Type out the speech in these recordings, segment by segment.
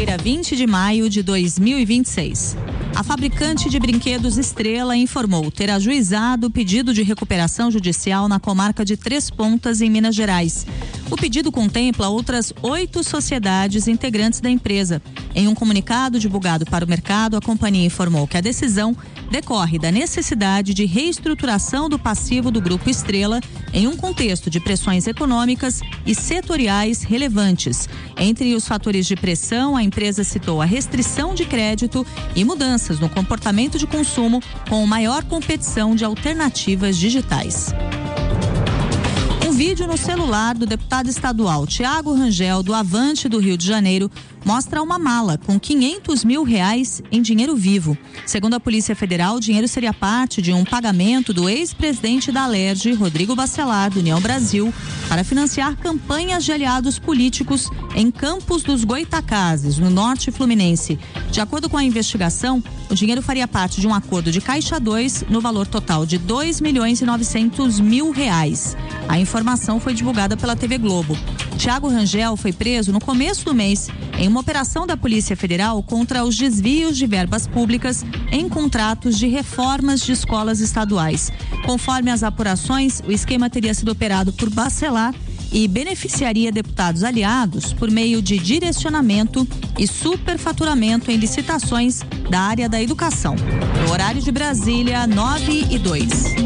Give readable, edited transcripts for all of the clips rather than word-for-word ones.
quinta-feira, 20 de maio de 2026. A fabricante de brinquedos Estrela informou ter ajuizado o pedido de recuperação judicial na comarca de Três Pontas, em Minas Gerais. O pedido contempla outras 8 sociedades integrantes da empresa. Em um comunicado divulgado para o mercado, a companhia informou que a decisão decorre da necessidade de reestruturação do passivo do Grupo Estrela em um contexto de pressões econômicas e setoriais relevantes. Entre os fatores de pressão, a empresa citou a restrição de crédito e mudanças no comportamento de consumo com maior competição de alternativas digitais. Um vídeo no celular do deputado estadual Tiago Rangel, do Avante do Rio de Janeiro, mostra uma mala com R$500 mil em dinheiro vivo. Segundo a Polícia Federal, o dinheiro seria parte de um pagamento do ex-presidente da Alerj, Rodrigo Bacelar, do União Brasil, para financiar campanhas de aliados políticos em Campos dos Goitacazes, no norte fluminense. De acordo com a investigação, o dinheiro faria parte de um acordo de Caixa 2 no valor total de R$2.900.000. A informação foi divulgada pela TV Globo. Tiago Rangel foi preso no começo do mês em uma operação da Polícia Federal contra os desvios de verbas públicas em contratos de reformas de escolas estaduais. Conforme as apurações, o esquema teria sido operado por Bacelar e beneficiaria deputados aliados por meio de direcionamento e superfaturamento em licitações da área da educação. No horário de Brasília, 9h02.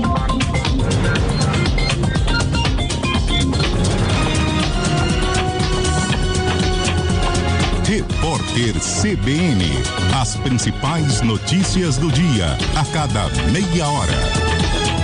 Repórter CBN. As principais notícias do dia, a cada meia hora.